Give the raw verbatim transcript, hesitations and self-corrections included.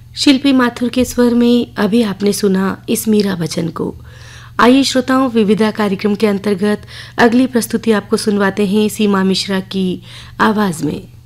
शिल्पी माथुर के स्वर में अभी आपने सुना इस मीरा भजन को। आइए श्रोताओं, विविधा कार्यक्रम के अंतर्गत अगली प्रस्तुति आपको सुनवाते हैं सीमा मिश्रा की आवाज में।